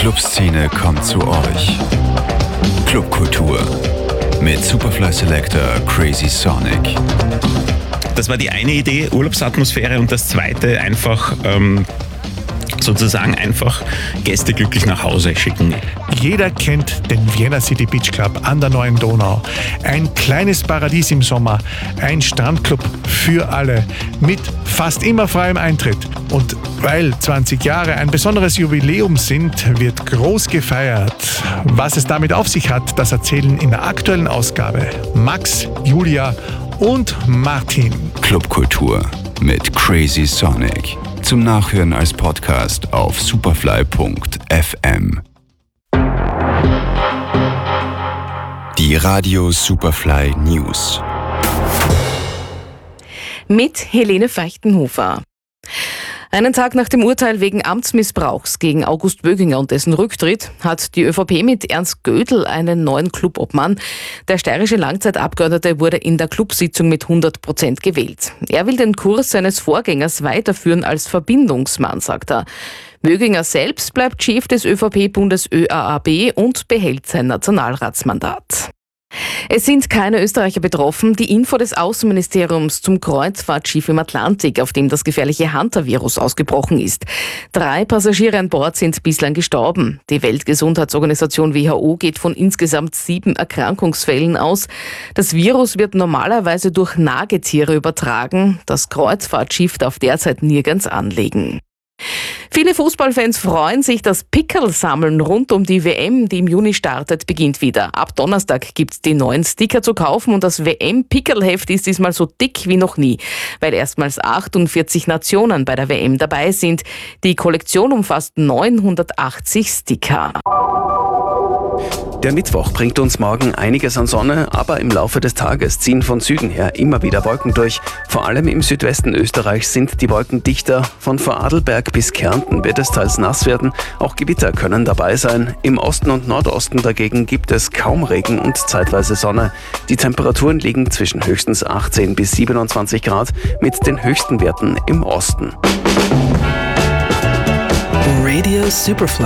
Clubszene kommt zu euch. Clubkultur mit Superfly Selector Crazy Sonic. Das war die eine Idee, Urlaubsatmosphäre, und das zweite einfach Gäste glücklich nach Hause schicken. Jeder kennt den Vienna City Beach Club an der Neuen Donau. Ein kleines Paradies im Sommer, ein Strandclub für alle mit fast immer freiem Eintritt. Und weil 20 Jahre ein besonderes Jubiläum sind, wird groß gefeiert. Was es damit auf sich hat, das erzählen in der aktuellen Ausgabe Max, Julia und Martin. Clubkultur mit Crazy Sonic. Zum Nachhören als Podcast auf superfly.fm. Die Radio Superfly News. Mit Helene Feichtenhofer. Einen Tag nach dem Urteil wegen Amtsmissbrauchs gegen August Böginger und dessen Rücktritt hat die ÖVP mit Ernst Gödel einen neuen Clubobmann. Der steirische Langzeitabgeordnete wurde in der Clubsitzung mit 100% gewählt. Er will den Kurs seines Vorgängers weiterführen als Verbindungsmann, sagt er. Böginger selbst bleibt Chef des ÖVP-Bundes ÖAAB und behält sein Nationalratsmandat. Es sind keine Österreicher betroffen. Die Info des Außenministeriums zum Kreuzfahrtschiff im Atlantik, auf dem das gefährliche Hunter-Virus ausgebrochen ist. 3 Passagiere an Bord sind bislang gestorben. Die Weltgesundheitsorganisation WHO geht von insgesamt 7 Erkrankungsfällen aus. Das Virus wird normalerweise durch Nagetiere übertragen. Das Kreuzfahrtschiff darf derzeit nirgends anlegen. Viele Fußballfans freuen sich, das Pickel-Sammeln rund um die WM, die im Juni startet, beginnt wieder. Ab Donnerstag gibt's die neuen Sticker zu kaufen und das WM-Pickel-Heft ist diesmal so dick wie noch nie, weil erstmals 48 Nationen bei der WM dabei sind. Die Kollektion umfasst 980 Sticker. Der Mittwoch bringt uns morgen einiges an Sonne, aber im Laufe des Tages ziehen von Süden her immer wieder Wolken durch. Vor allem im Südwesten Österreichs sind die Wolken dichter. Von Vorarlberg bis Kärnten wird es teils nass werden. Auch Gewitter können dabei sein. Im Osten und Nordosten dagegen gibt es kaum Regen und zeitweise Sonne. Die Temperaturen liegen zwischen höchstens 18 bis 27 Grad mit den höchsten Werten im Osten. Radio Superfly.